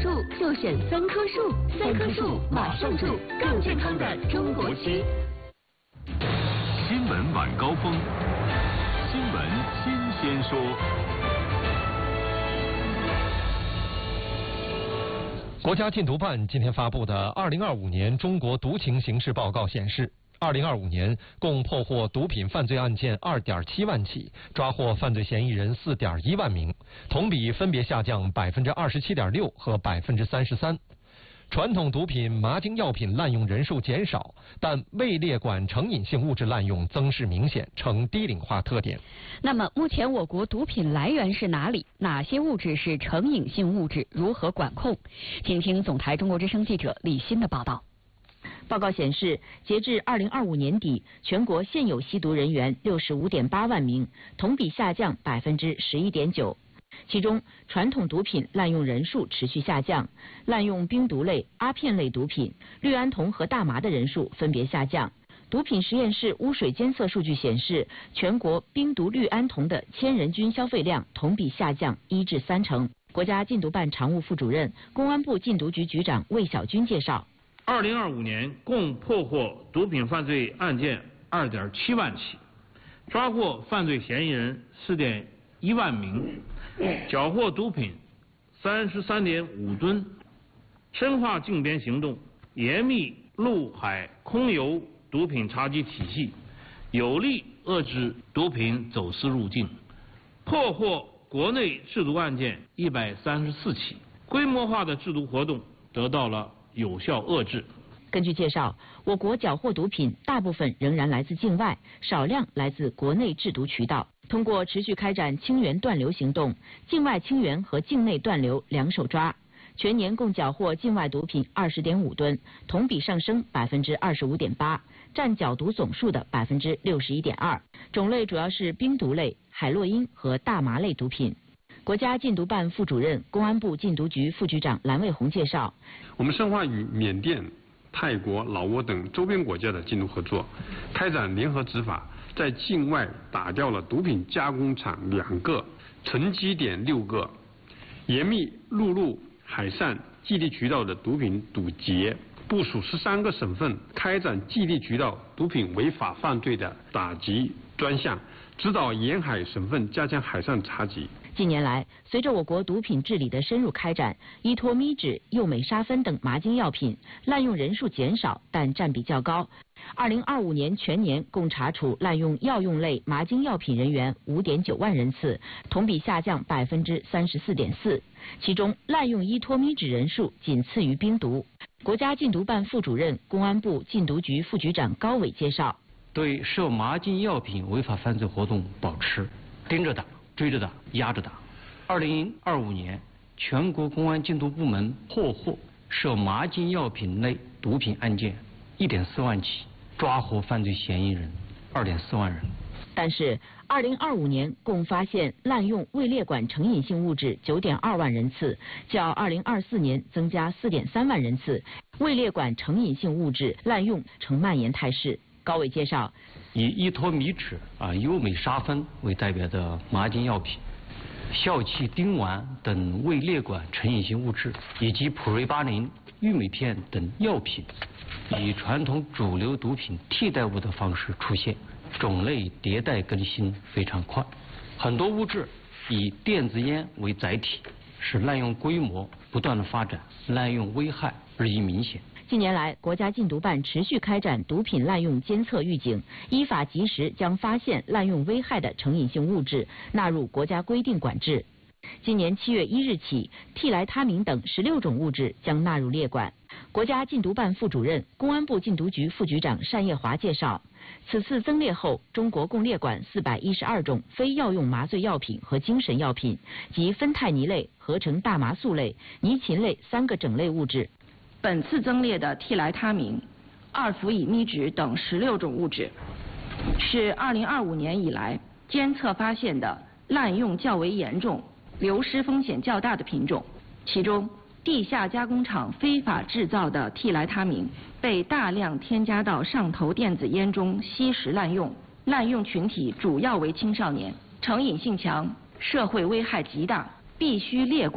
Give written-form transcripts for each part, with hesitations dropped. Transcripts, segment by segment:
住就选3棵树，3棵树马上住，更健康的中国区。 新闻晚高峰，新闻新鲜说。 国家禁毒办今天发布的2025年中国毒情形势报告显示，2025年共破获毒品犯罪案件2.7万起，抓获犯罪嫌疑人4.1万名，同比分别下降27.6%和33%。传统毒品、麻精药品滥用人数减少，但未列管成瘾性物质滥用增势明显，呈低龄化特点。 那么，目前我国毒品来源是哪里？哪些物质是成瘾性物质？如何管控？请听总台中国之声记者李欣的报道。 报告显示，截至2025年底，全国现有吸毒人员65.8万名，同比下降11.9%。其中，传统毒品滥用人数持续下降，滥用冰毒类、阿片类毒品、氯胺酮和大麻的人数分别下降。毒品实验室污水监测数据显示，全国冰毒氯胺酮的1000人均消费量同比下降1至3成。国家禁毒办常务副主任、公安部禁毒局局长魏小军介绍 ，2025年共破获毒品犯罪案件2.7万起，抓获犯罪嫌疑人4.1万名，缴获毒品33.5吨，深化禁边行动，严密陆海空油毒品查缉体系，有力遏制毒品走私入境，破获国内制毒案件134起，规模化的制毒活动得到了有效遏制。 根据介绍，我国缴获毒品大部分仍然来自境外，少量来自国内制毒渠道。通过持续开展清源断流行动，境外清源和境内断流两手抓，全年共缴获境外毒品20.5吨，同比上升25.8%，占缴毒总数的61.2%，种类主要是冰毒类、海洛因和大麻类毒品。国家禁毒办副主任、公安部禁毒局副局长蓝卫红介绍， 我们深化与缅甸、泰国、老挝等周边国家的禁毒合作，开展联合执法，在境外打掉了毒品加工厂2个，沉积点6个，严密陆路、海上基地渠道的毒品堵截，部署13个省份开展基地渠道毒品违法犯罪的打击专项，指导沿海省份加强海上查缉。 近年来，随着我国毒品治理的深入开展，依托咪酯、右美沙芬等麻精药品滥用人数减少，但占比较高。2025年全年共查处滥用药用类麻精药品人员5.9万人次，同比下降34.4%。其中，滥用依托咪酯人数仅次于冰毒。国家禁毒办副主任、公安部禁毒局副局长高伟介绍， 对涉麻精药品违法犯罪活动保持盯着打、追着打、压着打。2025年，全国公安禁毒部门破获涉麻精药品类毒品案件1.4万起，抓获犯罪嫌疑人2.4万人。 但是，2025年共发现滥用未列管成瘾性物质9.2万人次，较2024年增加4.3万人次，未列管成瘾性物质滥用呈蔓延态势。高伟介绍， 以依托咪酯、优美沙芬为代表的麻精药品、笑气丁烷等未列管成瘾性物质，以及普瑞巴林、玉美片等药品，以传统主流毒品替代物的方式出现，种类迭代更新非常快，很多物质以电子烟为载体，使滥用规模不断的发展，滥用危害日益明显。 近年来，国家禁毒办持续开展毒品滥用监测预警，依法及时将发现滥用危害的成瘾性物质纳入国家规定管制。今年7月1日起，替来他明等16种物质将纳入列管。国家禁毒办副主任、公安部禁毒局副局长单业华介绍，此次增列后，中国共列管412种非药用麻醉药品和精神药品及芬太尼类、合成大麻素类、尼嗪类3个整类物质。 本次增列的替来他明、2氟乙咪酯等16种物质，是2025年以来监测发现的滥用较为严重、流失风险较大的品种。其中，地下加工厂非法制造的替来他明被大量添加到上头电子烟中吸食滥用，滥用群体主要为青少年，成瘾性强，社会危害极大，必须列管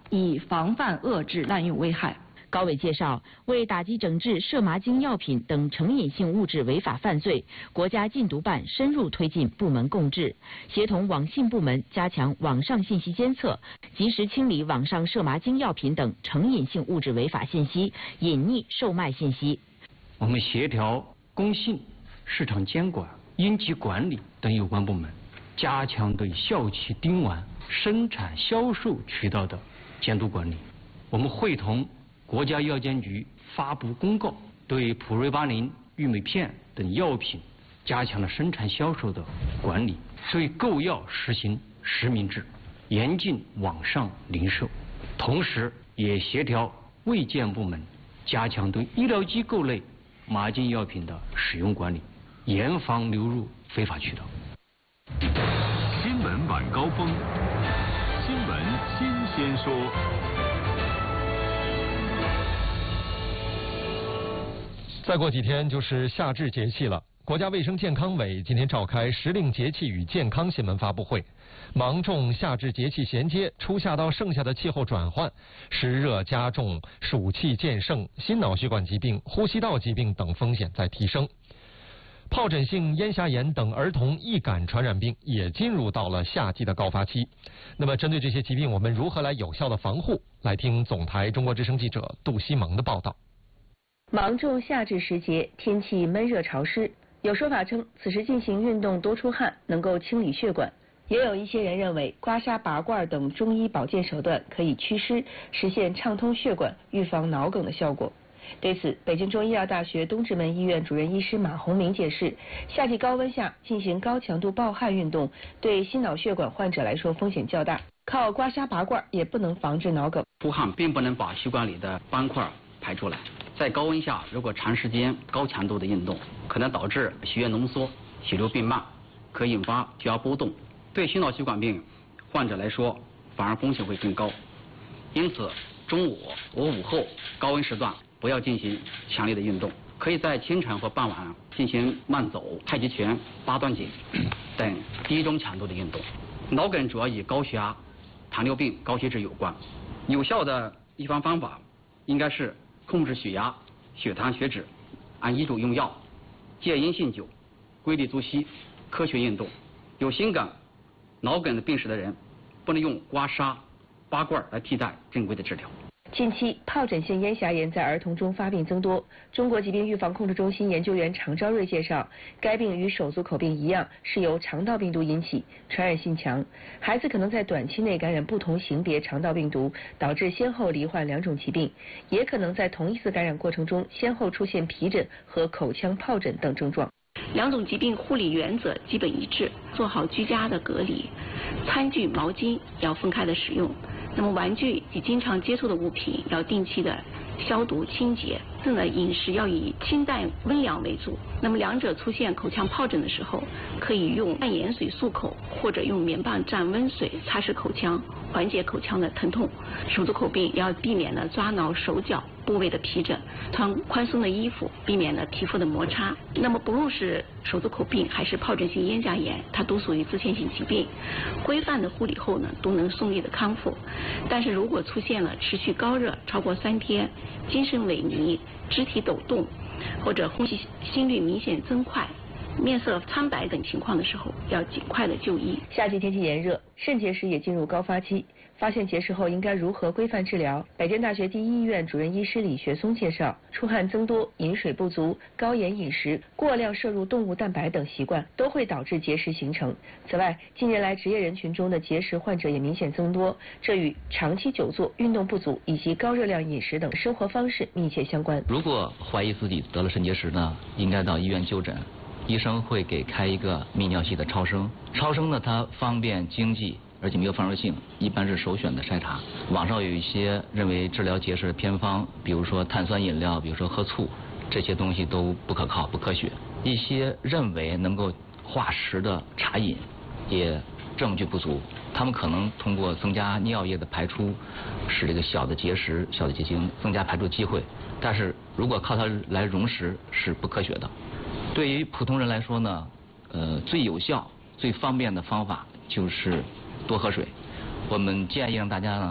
以防范遏制滥用危害。 高伟介绍，为打击整治涉麻精药品等成瘾性物质违法犯罪，国家禁毒办深入推进部门共治，协同网信部门加强网上信息监测，及时清理网上涉麻精药品等成瘾性物质违法信息、隐匿售卖信息。 我们协调工信、市场监管、应急管理等有关部门，加强对校企丁烷生产销售渠道的监督管理。我们会同国家药监局发布公告，对普瑞巴林、玉美片等药品加强了生产销售的管理，对购药实行实名制，严禁网上零售。同时，也协调卫健部门加强对医疗机构类麻精药品的使用管理，严防流入非法渠道。 新闻晚高峰，新闻新鲜说。 再过几天就是夏至节气了，国家卫生健康委今天召开时令节气与健康新闻发布会，芒种夏至节气衔接，初夏到盛夏的气候转换，湿热加重，暑气渐盛，心脑血管疾病、呼吸道疾病等风险在提升。疱疹性咽峡炎等儿童易感传染病也进入到了夏季的高发期。那么针对这些疾病，我们如何来有效的防护？来听总台中国之声记者杜西蒙的报道。 芒种夏至时节，天气闷热潮湿，有说法称此时进行运动多出汗能够清理血管，也有一些人认为刮痧拔罐等中医保健手段可以祛湿，实现畅通血管、预防脑梗的效果。对此，北京中医药大学东直门医院主任医师马洪明解释，夏季高温下进行高强度暴汗运动，对心脑血管患者来说风险较大，靠刮痧拔罐也不能防治脑梗。 出汗并不能把血管里的斑块排出来，在高温下如果长时间高强度的运动，可能导致血液浓缩、血流变慢，可引发血压波动，对心脑血管病患者来说反而风险会更高。因此中午或午后高温时段不要进行强烈的运动，可以在清晨和傍晚进行慢走、太极拳、八段锦等低中强度的运动。脑梗主要与高血压、糖尿病、高血脂有关，有效的预防方法应该是控制血压、血糖、血脂，按医嘱用药，戒烟酗酒，规律作息，科学运动。有心梗、脑梗的病史的人，不能用刮痧、拔罐来替代正规的治疗。 近期，疱疹性咽峡炎在儿童中发病增多。中国疾病预防控制中心研究员常昭瑞介绍，该病与手足口病一样，是由肠道病毒引起，传染性强。孩子可能在短期内感染不同型别肠道病毒，导致先后罹患两种疾病，也可能在同一次感染过程中先后出现皮疹和口腔疱疹等症状。 两种疾病护理原则基本一致，做好居家的隔离，餐具、毛巾要分开的使用。那么玩具及经常接触的物品要定期的消毒清洁。饮食要以清淡温凉为主。那么两者出现口腔疱疹的时候，可以用淡盐水漱口，或者用棉棒蘸温水擦拭口腔，缓解口腔的疼痛。手足口病要避免了抓挠手脚部位的皮疹，穿宽松的衣服，避免了皮肤的摩擦。那么不论是手足口病还是疱疹性咽峡炎，它都属于自限性疾病，规范的护理后呢，都能顺利的康复。但是如果出现了持续高热超过3天，精神萎靡、肢体抖动，或者呼吸心率明显增快、面色苍白等情况的时候，要尽快的就医。 夏季天气炎热，肾结石也进入高发期。发现结石后应该如何规范治疗？北京大学第一医院主任医师李学松介绍，出汗增多、饮水不足、高盐饮食、过量摄入动物蛋白等习惯都会导致结石形成。此外，近年来职业人群中的结石患者也明显增多，这与长期久坐、运动不足以及高热量饮食等生活方式密切相关。 如果怀疑自己得了肾结石呢，应该到医院就诊。医生会给开一个泌尿系的超声，超声呢它方便经济，而且没有放射性，一般是首选的筛查。网上有一些认为治疗结石的偏方，比如说碳酸饮料，比如说喝醋，这些东西都不可靠、不科学。一些认为能够化石的茶饮也证据不足，他们可能通过增加尿液的排出，使这个小的结石、小的结晶增加排出机会，但是如果靠它来溶石是不科学的。对于普通人来说呢，最有效、最方便的方法就是多喝水。我们建议让大家呢，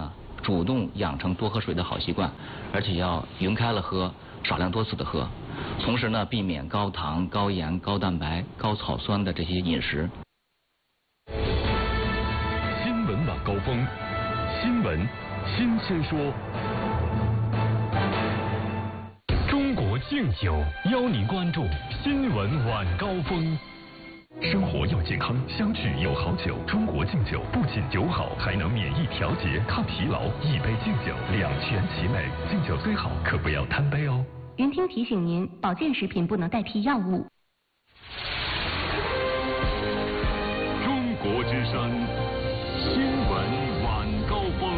主动养成多喝水的好习惯，而且要匀开了喝，少量多次的喝。同时呢，避免高糖、高盐、高蛋白、高草酸的这些饮食。 新闻晚高峰，新闻新鲜说。中国敬酒邀您关注新闻晚高峰。生活要健康，相聚有好酒。中国敬酒不仅酒好，还能免疫调节、抗疲劳。一杯敬酒，两全其美。敬酒最好，可不要贪杯哦。 云听提醒您，保健食品不能代替药物。 中国之声，新闻晚高峰。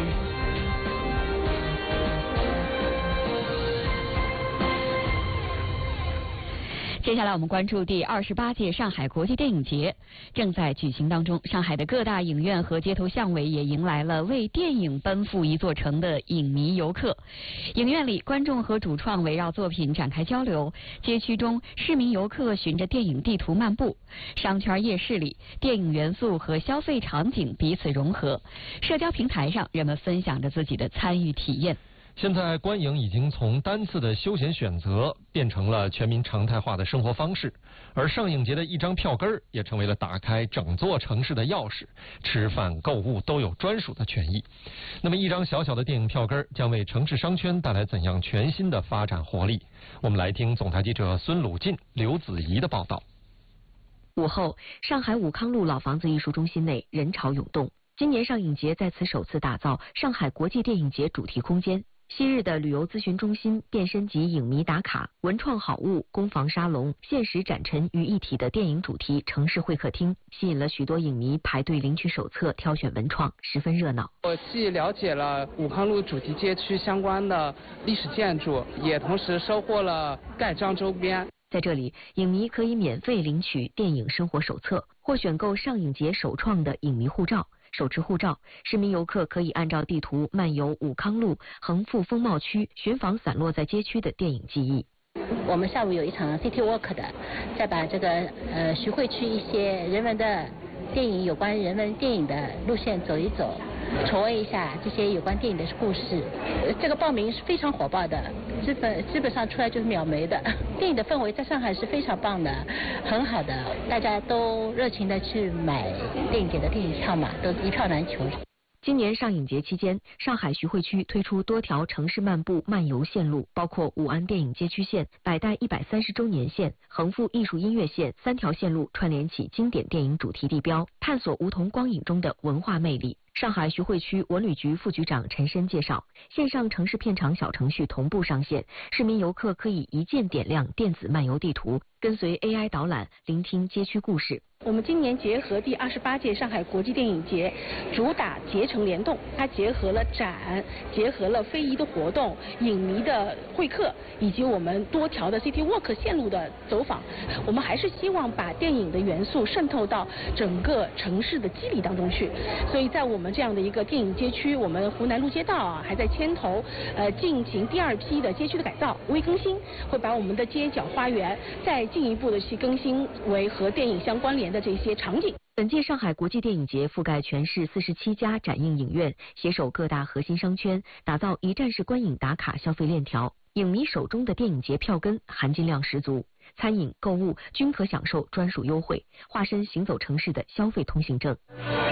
接下来我们关注第28届上海国际电影节正在举行当中，上海的各大影院和街头巷尾也迎来了为电影奔赴一座城的影迷游客。影院里，观众和主创围绕作品展开交流；街区中，市民游客循着电影地图漫步；商圈夜市里，电影元素和消费场景彼此融合；社交平台上，人们分享着自己的参与体验。 现在观影已经从单次的休闲选择变成了全民常态化的生活方式，而上影节的一张票根也成为了打开整座城市的钥匙，吃饭购物都有专属的权益。那么一张小小的电影票根将为城市商圈带来怎样全新的发展活力？我们来听总台记者孙鲁进、刘子怡的报道。 午后，上海武康路老房子艺术中心内人潮涌动。今年上影节在此首次打造上海国际电影节主题空间。昔日的旅游咨询中心变身及影迷打卡、文创好物、工坊沙龙、现实展陈于一体的电影主题城市会客厅，吸引了许多影迷排队领取手册、挑选文创，十分热闹。 我既了解了武康路主题街区相关的历史建筑，也同时收获了盖章周边。 在这里，影迷可以免费领取电影生活手册，或选购上影节首创的影迷护照。手持护照，市民游客可以按照地图漫游武康路、横幅风貌区，寻访散落在街区的电影记忆。 我们下午有一场 City Walk 的，再把这个徐汇区一些人文的电影有关人文电影的路线走一走，重温一下这些有关电影的故事。这个报名是非常火爆的，基本上出来就是秒没的。电影的氛围在上海是非常棒的，很好的，大家都热情的去买电影节的电影票嘛，都一票难求。 今年上影节期间，上海徐汇区推出多条城市漫步漫游线路，包括武安电影街区线、百代130周年线、横幅艺术音乐线，3条线路串联起经典电影主题地标，探索梧桐光影中的文化魅力。上海徐汇区文旅局副局长陈申介绍，线上城市片场小程序同步上线，市民游客可以一键点亮电子漫游地图，跟随 AI 导览，聆听街区故事。 我们今年结合第28届上海国际电影节，主打节城联动，它结合了展，结合了非遗的活动、影迷的会客，以及我们多条的 City Walk 线路的走访。我们还是希望把电影的元素渗透到整个城市的肌理当中去。所以在我们这样的一个电影街区，我们湖南路街道啊还在牵头进行第2批的街区的改造、微更新，会把我们的街角花园再进一步的去更新为和电影相关联的这些场景。 本届上海国际电影节覆盖全市47家展映影院，携手各大核心商圈，打造一站式观影打卡消费链条。影迷手中的电影节票根含金量十足，餐饮、购物均可享受专属优惠，化身行走城市的消费通行证。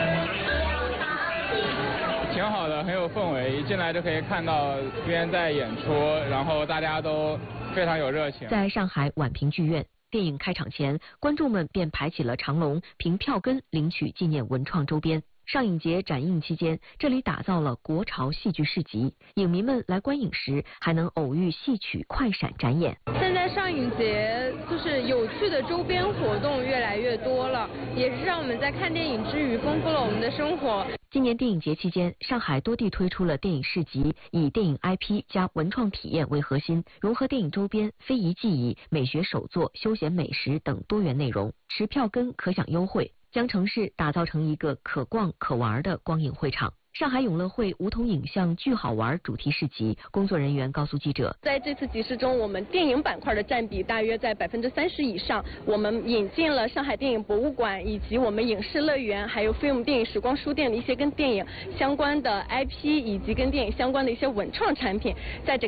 挺好的，很有氛围，一进来就可以看到别人在演出，然后大家都非常有热情。 在上海宛平剧院，电影开场前，观众们便排起了长龙，凭票根领取纪念文创周边。上影节展映期间，这里打造了国潮戏剧市集，影迷们来观影时还能偶遇戏曲快闪展演。 现在上影节就是有趣的周边活动越来越多了，也是让我们在看电影之余丰富了我们的生活。 今年电影节期间，上海多地推出了电影市集，以电影 IP 加文创体验为核心，融合电影周边、非遗技艺、美学手作、休闲美食等多元内容，持票根可享优惠，将城市打造成一个可逛可玩的光影会场。 上海永乐会梧桐影像巨好玩主题市集，工作人员告诉记者， 在这次集市中，我们电影板块的占比大约在30%以上。我们引进了上海电影博物馆以及我们影视乐园，还有 Film 电影时光书店的一些跟电影相关的 IP， 以及跟电影相关的一些文创产品，在整